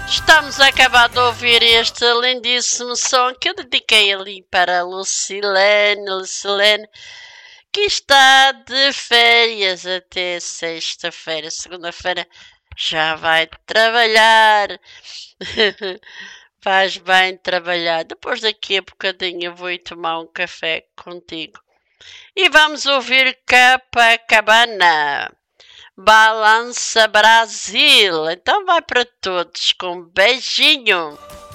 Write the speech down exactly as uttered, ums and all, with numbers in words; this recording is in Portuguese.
Estamos a acabar de ouvir este lindíssimo som que eu dediquei ali para a Lucilene, Lucilene, que está de férias até sexta-feira. Segunda-feira já vai trabalhar. Faz bem trabalhar. Depois daqui a bocadinho eu vou ir tomar um café contigo. E vamos ouvir Copacabana. Balança Brasil. Então vai para todos com um beijinho.